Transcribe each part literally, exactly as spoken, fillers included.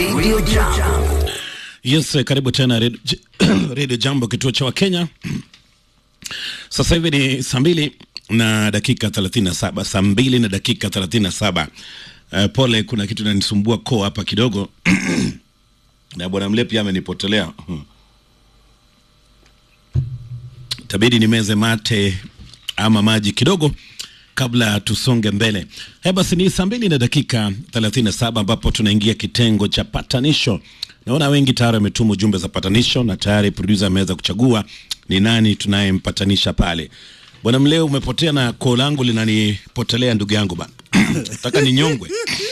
Radio Jambo. Yes, karibu tena Radio, Radio Jambo, kituo cha Wakenya. Sasa hivi ni saa mbili na dakika thelathini na saba, saa mbili na dakika thelathini na saba. Uh, pole, kuna kitu kinanisumbua koo hapa kidogo. Na bwana Mle pia amenipotelea. Tabidi nimeze mate ama maji kidogo kabla tusonge mbele. He, basi ni saa mbili na dakika thelathini na saba ambapo tunaingia kitengo cha patanisho. Naona wengi tayari wametuma jumbe za patanisho na tayari producer ameweza kuchagua ni nani tunayempatanisha pale. Bwana Mleo, umepotea na koo langu linanipotelea ndugu yangu bana. Nataka ninyongwe.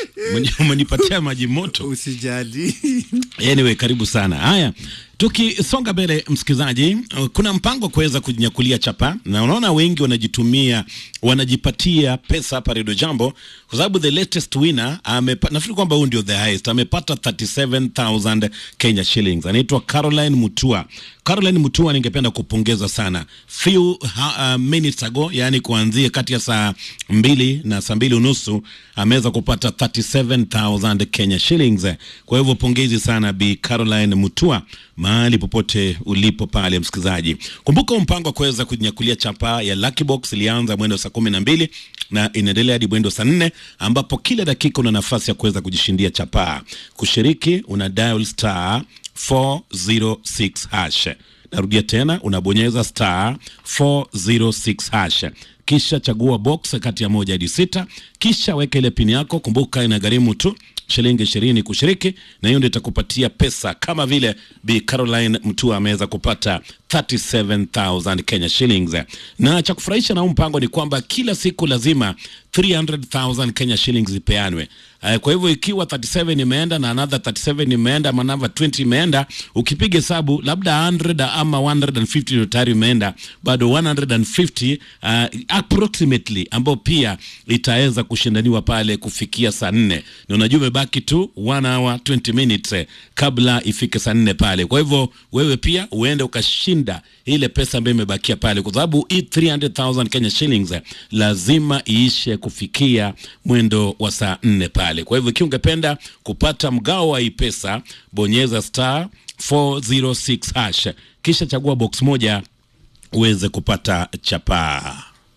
Umenipatia maji moto. Usijali. Anyway, karibu sana. Haya, tukisonga mbele msikizaji, kuna mpango kuweza kujinyakulia chapa na unaona wengi wanajitumia wanajipatia pesa hapa Radio Jambo kwa sababu the latest winner amepata, nafikiri kwamba huyu ndio the highest, amepata thirty-seven thousand Kenya shillings. Anaitwa Caroline Mutua. Caroline Mutua ningependa kupongeza sana. Few uh, minutes ago, yani kuanzia kati ya saa mbili na saa mbili unusu ameweza kupata thirty-seven thousand Kenya shillings. Kwa hivyo pongezi sana Bi Caroline Mutua mahali popote ulipo pale msikizaji. Kumbuka mpango kuweza kujinyakulia chapa ya Lucky Box ilianza mwendo saa kumi na mbili na inaendelea hadi mwendo saa nne ambapo kila dakika una nafasi ya kuweza kujishindia chapa. Kushiriki una dial star four oh six hash. Narudia tena, unabonyeza star four oh six hash. Kisha chagua box kati ya moja hadi sita. Kisha weka ile pin yako. Kumbuka inagharimu tu shilingi ishirini kushiriki na hiyo ndio itakupatia pesa kama vile Bi Caroline Mutua ameweza kupata thirty-seven thousand Kenya shillings. Na cha kufurahisha na mpango ni kwamba kila siku lazima three hundred thousand Kenya shillings ipeanwe. Uh, kwa hivyo ikiwa thirty-seven imeenda na another thirty-seven imeenda ama another twenty imeenda, ukipiga hesabu labda one hundred ama one hundred fifty ndio tayari imeenda, bado one hundred fifty uh, approximately ambao pia itaweza kushindaniwa pale kufikia saa nne. Na unajua umebaki tu one hour twenty minutes eh, kabla ifike saa nne pale. Kwa hivyo wewe pia uende ukashinda ile pesa ambayo imebakia pale kwa sababu hii three hundred thousand Kenya shillings eh, lazima iishe kufikia mwendo wa saa nne pale. Kwa hivyo ikiwa ungependa kupata mgao wa hii pesa, bonyeza star four oh six hash kisha chagua box moja uweze kupata chapa.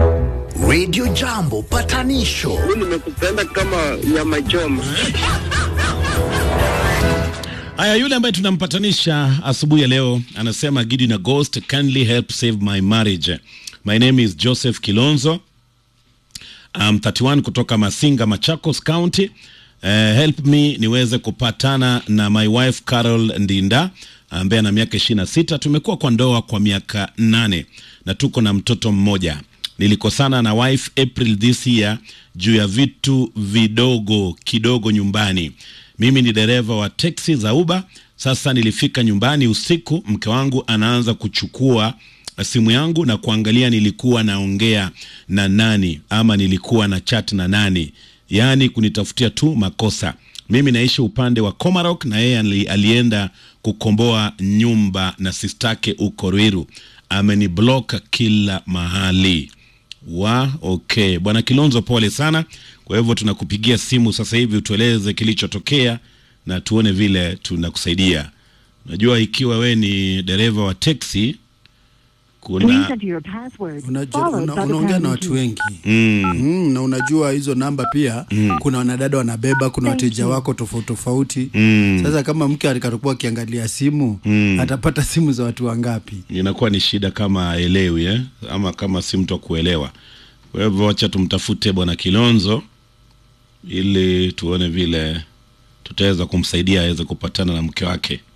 Radio Jambo patanisho. Mimi nimekupenda kama nyama choma. Haya, yule ambaye tunampatanisha asubuhi ya leo anasema Gideon August, kindly help save my marriage. My name is Joseph Kilonzo. I'm thirty-one kutoka Masinga, Machakos County. Uh, help me niweze kupatana na my wife Carol Ndinda ambaye ana miaka ishirini na sita. Tumekuwa kwa ndoa kwa miaka nane na tuko na mtoto mmoja. Nilikosana na wife April this year juu ya vitu vidogo kidogo nyumbani. Mimi ni dereva wa taxi za Uber. Sasa nilifika nyumbani usiku, mke wangu anaanza kuchukua simu yangu na kuangalia nilikuwa naongea na nani ama nilikuwa na chat na nani. Yani kunitafutia tu makosa. Mimi naishi upande wa Komarok na yeye alienda kukomboa nyumba na sistake uko Ruiru. Ameni block kila mahali. Wa, okay. Bwana Kilonzo, pole sana. Kwa hivyo tunakupigia simu sasa hivi utueleze kilichotokea na tuone vile tunakusaidia. Najua ikiwa we ni dereva wa taxi kuna unajua una, unaongea na watu wengi mm. Mm, na unajua hizo namba pia mm. kuna wanadada wanabeba, kuna wateja wako tofauti tofauti mm. Sasa kama mke alikapokuwa akiangalia simu mm. atapata simu za watu wangapi? Inakuwa ni shida kama elewi eh? Ama kama si mtu kuelewa. Kwa hivyo acha tumtafute Bwana Kilonzo ili tuone vile tutaweza kumsaidia aweze kupatana na mke wake.